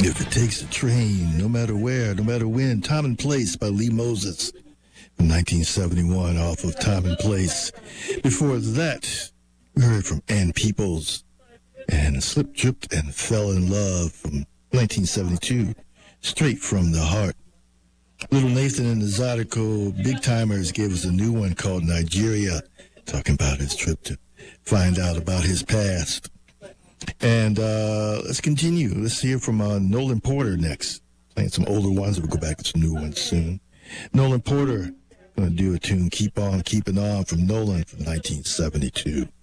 If It Takes a Train, No Matter Where, No Matter When, Time and Place by Lee Moses from 1971 off of Time and Place. Before that, we heard from Ann Peoples and Slipped, Tripped, and Fell in Love from 1972, Straight from the Heart. Little Nathan and the Zydeco Big Timers gave us a new one called Nigeria, talking about his trip to find out about his past. And let's continue. Let's hear from Nolan Porter next. Playing some older ones. We'll go back to some new ones soon. Nolan Porter going to do a tune, Keep On Keeping On, from Nolan from 1972.